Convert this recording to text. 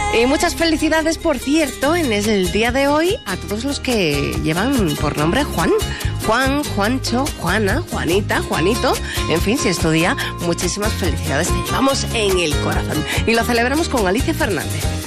Y muchas felicidades, por cierto, en el día de hoy a todos los que llevan por nombre Juan. Juan, Juancho, Juana, Juanita, Juanito. En fin, si es tu día, muchísimas felicidades. Te llevamos en el corazón. Y lo celebramos con Alicia Fernández.